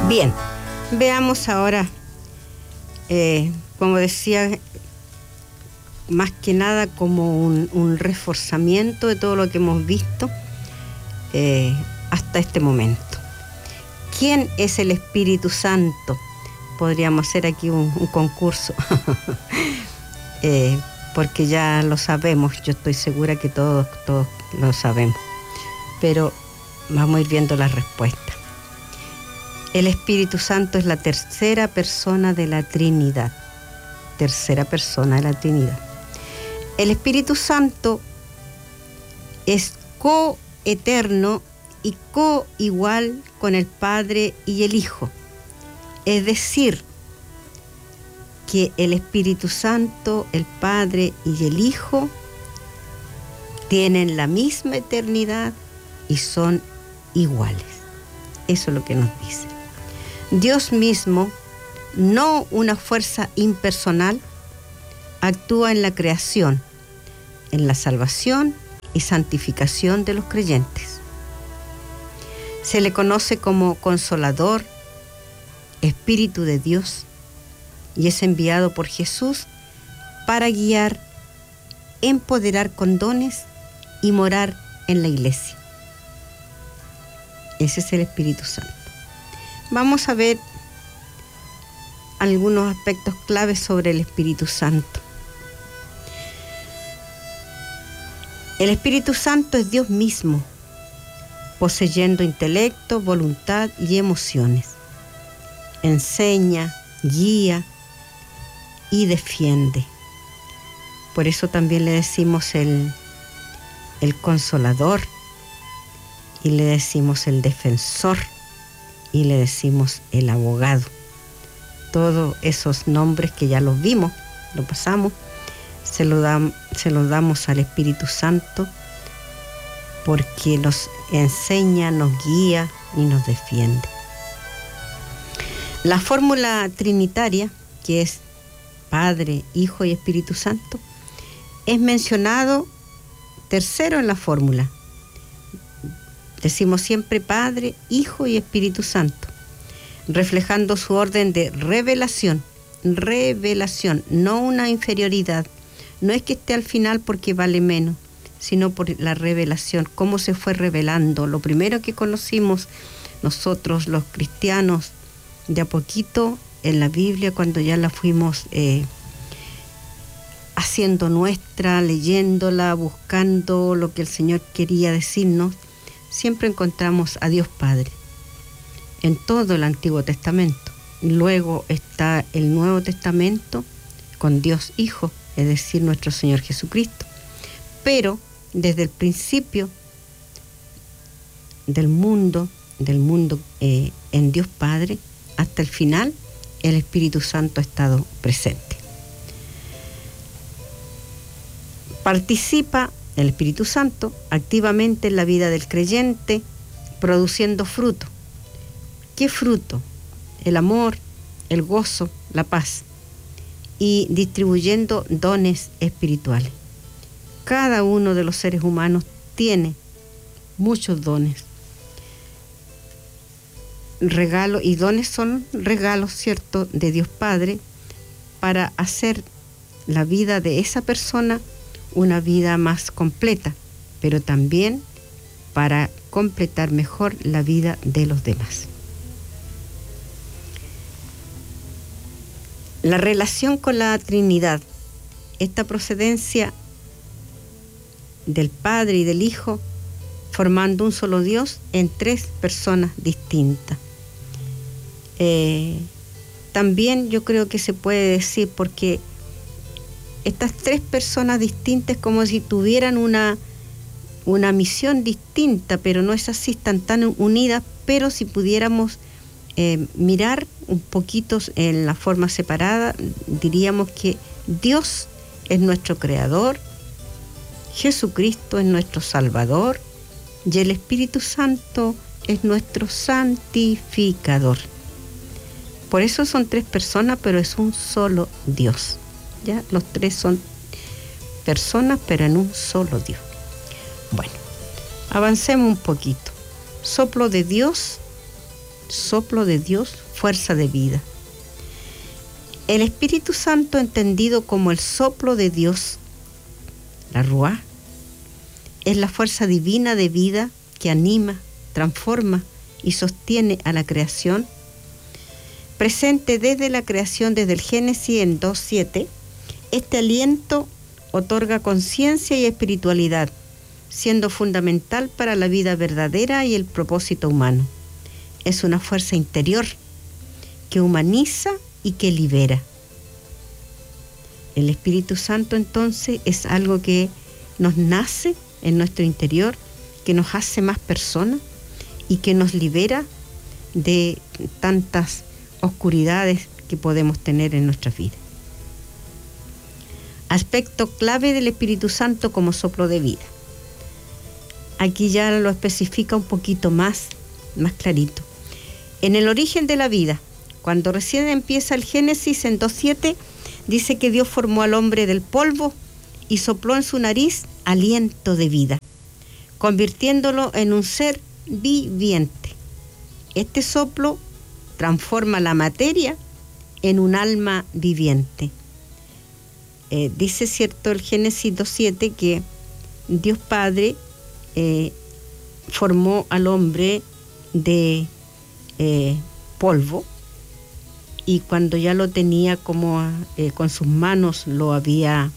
Bien, veamos ahora, como decía, más que nada como un reforzamiento de todo lo que hemos visto hasta este momento. ¿Quién es el Espíritu Santo? Podríamos hacer aquí un concurso, porque ya lo sabemos, yo estoy segura que todos lo sabemos, pero vamos a ir viendo las respuestas. El Espíritu Santo es la tercera persona de la Trinidad. Tercera persona de la Trinidad. El Espíritu Santo es coeterno y coigual con el Padre y el Hijo. Es decir, que el Espíritu Santo, el Padre y el Hijo tienen la misma eternidad y son iguales. Eso es lo que nos dice. Dios mismo, no una fuerza impersonal, actúa en la creación, en la salvación y santificación de los creyentes. Se le conoce como Consolador, Espíritu de Dios, y es enviado por Jesús para guiar, empoderar con dones y morar en la iglesia. Ese es el Espíritu Santo. Vamos a ver algunos aspectos claves sobre el Espíritu Santo. El Espíritu Santo es Dios mismo, poseyendo intelecto, voluntad y emociones. Enseña, guía y defiende. Por eso también le decimos el Consolador, y le decimos el Defensor, y le decimos el Abogado. Todos esos nombres que ya los vimos, lo pasamos, se los damos al Espíritu Santo porque nos enseña, nos guía y nos defiende. La fórmula trinitaria, que es Padre, Hijo y Espíritu Santo, es mencionado tercero en la fórmula. Decimos siempre Padre, Hijo y Espíritu Santo, reflejando su orden de revelación, no una inferioridad. No es que esté al final porque vale menos, sino por la revelación, cómo se fue revelando. Lo primero que conocimos nosotros los cristianos de a poquito en la Biblia, cuando ya la fuimos haciendo nuestra, leyéndola, buscando lo que el Señor quería decirnos, siempre encontramos a Dios Padre en todo el Antiguo Testamento. Luego está el Nuevo Testamento con Dios Hijo, es decir, nuestro Señor Jesucristo. Pero desde el principio del mundo en Dios Padre, hasta el final, el Espíritu Santo ha estado presente. Participa el Espíritu Santo activamente en la vida del creyente, produciendo fruto. ¿Qué fruto? El amor, el gozo, la paz, y distribuyendo dones espirituales. Cada uno de los seres humanos tiene muchos dones. Regalos, y dones son regalos, ¿cierto?, de Dios Padre, para hacer la vida de esa persona una vida más completa, pero también para completar mejor la vida de los demás. La relación con la Trinidad, esta procedencia del Padre y del Hijo, formando un solo Dios en tres personas distintas. También yo creo que se puede decir, porque estas tres personas distintas como si tuvieran una misión distinta, pero no es así, están tan unidas, pero si pudiéramos mirar un poquito en la forma separada, diríamos que Dios es nuestro Creador, Jesucristo es nuestro Salvador y el Espíritu Santo es nuestro santificador. Por eso son tres personas, pero es un solo Dios. ¿Ya? Los tres son personas, pero en un solo Dios. Bueno, avancemos un poquito. Soplo de Dios soplo de Dios, fuerza de vida. El Espíritu Santo, entendido como el soplo de Dios, la Ruá, es la fuerza divina de vida que anima, transforma y sostiene a la creación, presente desde la creación, desde el Génesis en 2:7. Este aliento otorga conciencia y espiritualidad, siendo fundamental para la vida verdadera y el propósito humano. Es una fuerza interior que humaniza y que libera. El Espíritu Santo, entonces, es algo que nos nace en nuestro interior, que nos hace más personas y que nos libera de tantas oscuridades que podemos tener en nuestra vida. Aspecto clave del Espíritu Santo como soplo de vida. Aquí ya lo especifica un poquito más clarito. En el origen de la vida, cuando recién empieza el Génesis en 2:7, dice que Dios formó al hombre del polvo y sopló en su nariz aliento de vida, convirtiéndolo en un ser viviente. Este soplo transforma la materia en un alma viviente. Dice, cierto, el Génesis 2:7 que Dios Padre formó al hombre de polvo, y cuando ya lo tenía como con sus manos, lo había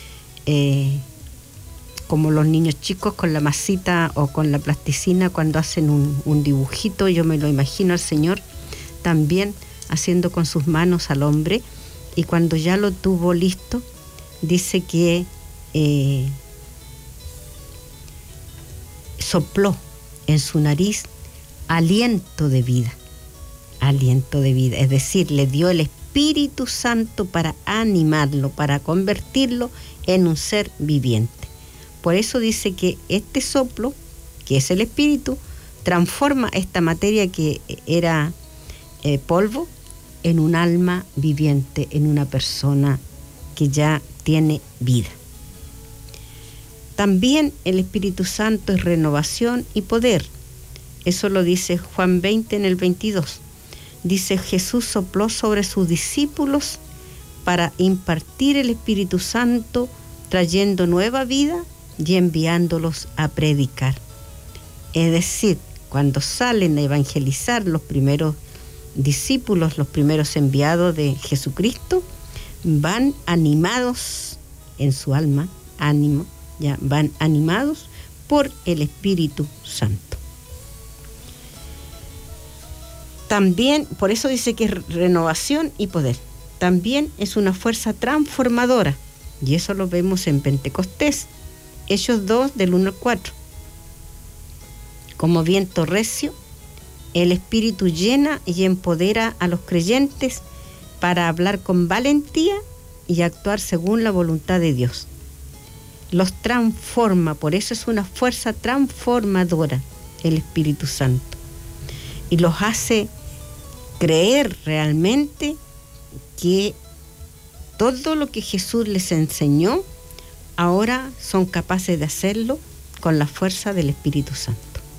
como los niños chicos con la masita o con la plasticina cuando hacen un dibujito. Yo me lo imagino al Señor también haciendo con sus manos al hombre, y cuando ya lo tuvo listo, dice que sopló en su nariz aliento de vida, es decir, le dio el Espíritu Santo para animarlo, para convertirlo en un ser viviente. Por eso dice que este soplo, que es el Espíritu, transforma esta materia que era polvo en un alma viviente, en una persona que ya tiene vida. También el Espíritu Santo es renovación y poder. Eso lo dice Juan 20 en el 22. Dice, Jesús sopló sobre sus discípulos para impartir el Espíritu Santo, trayendo nueva vida y enviándolos a predicar. Es decir, cuando salen a evangelizar los primeros discípulos, los primeros enviados de Jesucristo, van animados en su alma, ánimo, ya van animados por el Espíritu Santo. También, por eso dice que es renovación y poder. También es una fuerza transformadora, y eso lo vemos en Pentecostés, Hechos 2 del 1 al 4. Como viento recio, el Espíritu llena y empodera a los creyentes para hablar con valentía y actuar según la voluntad de Dios. Los transforma, por eso es una fuerza transformadora el Espíritu Santo. Y los hace creer realmente que todo lo que Jesús les enseñó, ahora son capaces de hacerlo con la fuerza del Espíritu Santo.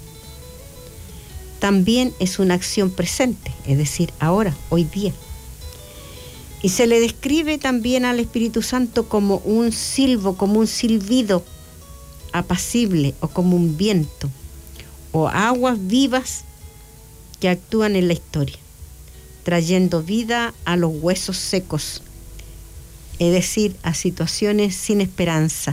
También es una acción presente, es decir, ahora, hoy día. Y se le describe también al Espíritu Santo como un silbo, como un silbido apacible, o como un viento, o aguas vivas que actúan en la historia, trayendo vida a los huesos secos, es decir, a situaciones sin esperanza.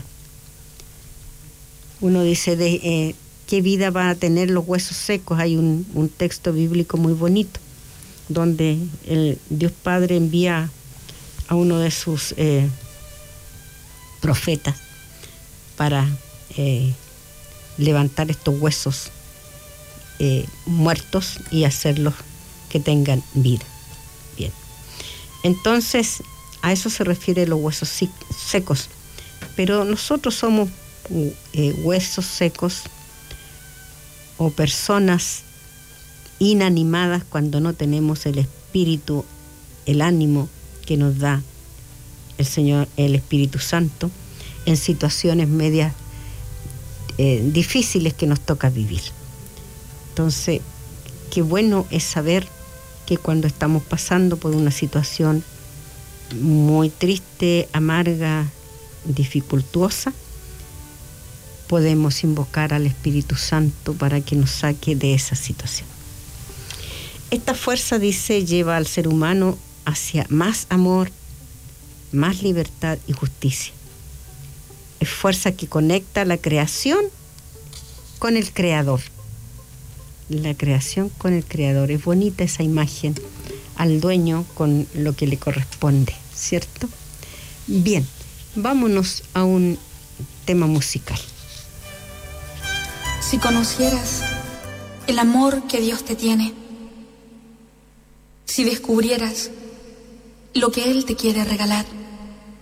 Uno dice, ¿qué vida van a tener los huesos secos? Hay un texto bíblico muy bonito, donde el Dios Padre envía a uno de sus profetas para levantar estos huesos muertos y hacerlos que tengan vida. Bien. Entonces, a eso se refiere los huesos secos. Pero nosotros somos huesos secos o personas inanimadas cuando no tenemos el espíritu, el ánimo que nos da el Señor, el Espíritu Santo, en situaciones medias difíciles que nos toca vivir. Entonces, qué bueno es saber que cuando estamos pasando por una situación muy triste, amarga, dificultuosa, podemos invocar al Espíritu Santo para que nos saque de esa situación. Esta fuerza, dice, lleva al ser humano hacia más amor, más libertad y justicia. Es fuerza que conecta la creación con el Creador. La creación con el Creador. Es bonita esa imagen, al dueño con lo que le corresponde, ¿cierto? Bien, vámonos a un tema musical. Si conocieras el amor que Dios te tiene, si descubrieras lo que Él te quiere regalar,